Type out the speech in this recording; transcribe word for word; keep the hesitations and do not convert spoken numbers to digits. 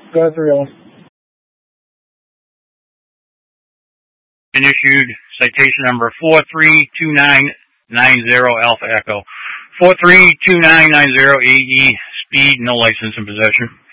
Go through. And issued citation number four three two nine nine zero Alpha Echo. four three two nine nine zero A E, speed, no license in possession.